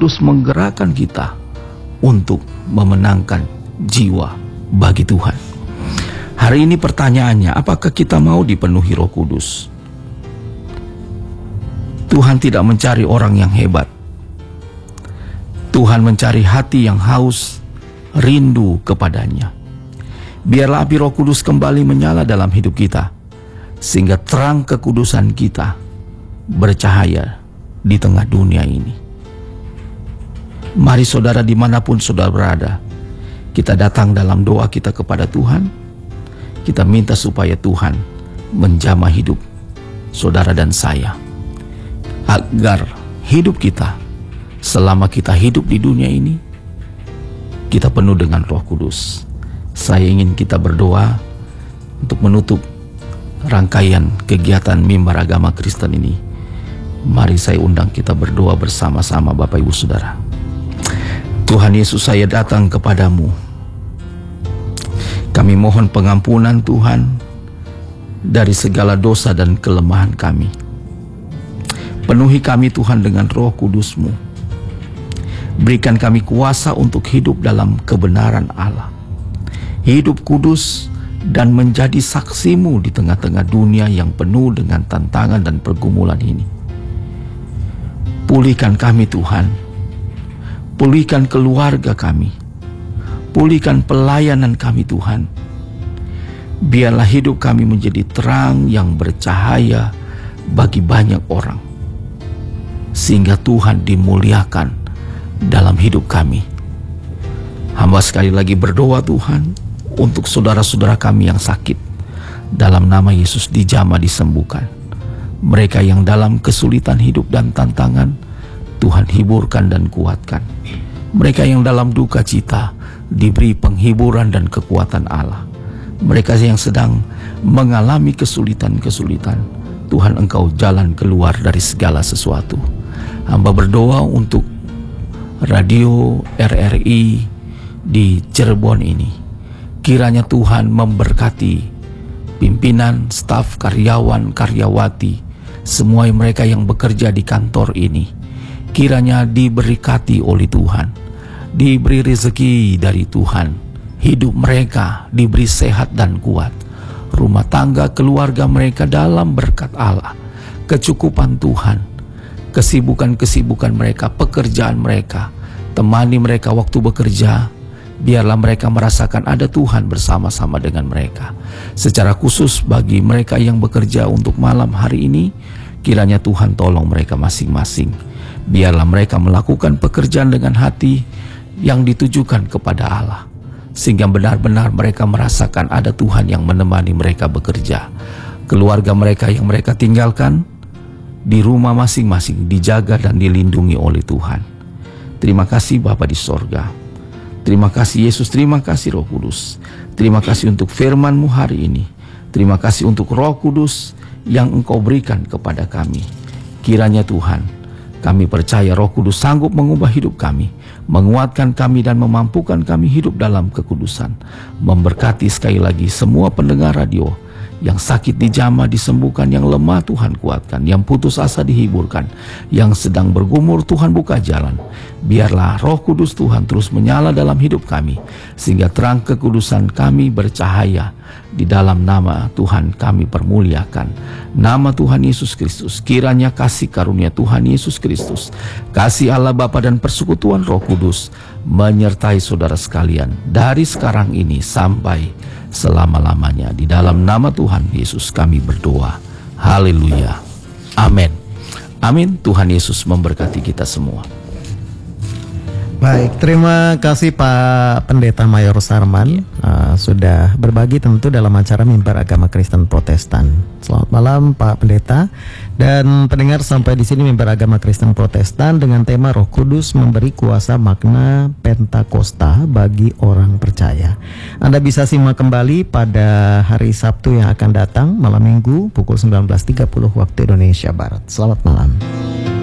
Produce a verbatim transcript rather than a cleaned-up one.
Kudus menggerakkan kita untuk memenangkan jiwa bagi Tuhan. Hari ini pertanyaannya, apakah kita mau dipenuhi Roh Kudus? Tuhan tidak mencari orang yang hebat. Tuhan mencari hati yang haus, rindu kepadanya. Biarlah api Roh Kudus kembali menyala dalam hidup kita, sehingga terang kekudusan kita bercahaya di tengah dunia ini. Mari saudara, dimanapun saudara berada, kita datang dalam doa kita kepada Tuhan. Kita minta supaya Tuhan menjamah hidup saudara dan saya, agar hidup kita selama kita hidup di dunia ini, kita penuh dengan Roh Kudus. Saya ingin kita berdoa untuk menutup rangkaian kegiatan mimbar agama Kristen ini. Mari saya undang kita berdoa bersama-sama, Bapak Ibu Saudara. Tuhan Yesus, saya datang kepadamu. Kami mohon pengampunan Tuhan dari segala dosa dan kelemahan kami. Penuhi kami Tuhan dengan Roh Kudus-Mu. Berikan kami kuasa untuk hidup dalam kebenaran Allah, hidup kudus dan menjadi saksi-Mu di tengah-tengah dunia yang penuh dengan tantangan dan pergumulan ini. Pulihkan kami Tuhan, pulihkan keluarga kami, pulihkan pelayanan kami Tuhan. Biarlah hidup kami menjadi terang yang bercahaya bagi banyak orang, sehingga Tuhan dimuliakan dalam hidup kami. Hamba sekali lagi berdoa Tuhan untuk saudara-saudara kami yang sakit. Dalam nama Yesus dijamah, disembuhkan. Mereka yang dalam kesulitan hidup dan tantangan, Tuhan hiburkan dan kuatkan. Mereka yang dalam duka cita, diberi penghiburan dan kekuatan Allah. Mereka yang sedang mengalami kesulitan-kesulitan, Tuhan Engkau jalan keluar dari segala sesuatu. Hamba berdoa untuk radio R R I di Cirebon ini. Kiranya Tuhan memberkati pimpinan, staf, karyawan, karyawati, semua mereka yang bekerja di kantor ini. Kiranya diberkati oleh Tuhan, diberi rezeki dari Tuhan, hidup mereka diberi sehat dan kuat, rumah tangga keluarga mereka dalam berkat Allah, kecukupan Tuhan, kesibukan-kesibukan mereka, pekerjaan mereka, temani mereka waktu bekerja. Biarlah mereka merasakan ada Tuhan bersama-sama dengan mereka. Secara khusus bagi mereka yang bekerja untuk malam hari ini, kiranya Tuhan tolong mereka masing-masing. Biarlah mereka melakukan pekerjaan dengan hati yang ditujukan kepada Allah, sehingga benar-benar mereka merasakan ada Tuhan yang menemani mereka bekerja. Keluarga mereka yang mereka tinggalkan di rumah masing-masing dijaga dan dilindungi oleh Tuhan. Terima kasih Bapa di sorga. Terima kasih Yesus, terima kasih Roh Kudus. Terima kasih untuk firman-Mu hari ini. Terima kasih untuk Roh Kudus yang Engkau berikan kepada kami. Kiranya Tuhan, kami percaya Roh Kudus sanggup mengubah hidup kami, menguatkan kami dan memampukan kami hidup dalam kekudusan. Memberkati sekali lagi semua pendengar radio, yang sakit dijamah disembuhkan, yang lemah Tuhan kuatkan, yang putus asa dihiburkan, yang sedang bergumul Tuhan buka jalan. Biarlah Roh Kudus Tuhan terus menyala dalam hidup kami, sehingga terang kekudusan kami bercahaya. Di dalam nama Tuhan kami permuliakan nama Tuhan Yesus Kristus. Kiranya kasih karunia Tuhan Yesus Kristus, kasih Allah Bapa dan persekutuan Roh Kudus menyertai saudara sekalian dari sekarang ini sampai selama-lamanya. Di dalam nama Tuhan Yesus kami berdoa. Haleluya. Amin. Amin. Tuhan Yesus memberkati kita semua. Baik, terima kasih Pak Pendeta Mayor Sarman uh, sudah berbagi tentu dalam acara Mimbar Agama Kristen Protestan. Selamat malam Pak Pendeta dan pendengar, sampai di sini Mimbar Agama Kristen Protestan dengan tema Roh Kudus memberi kuasa makna Pentakosta bagi orang percaya. Anda bisa simak kembali pada hari Sabtu yang akan datang, malam Minggu pukul sembilan belas tiga puluh waktu Indonesia Barat. Selamat malam.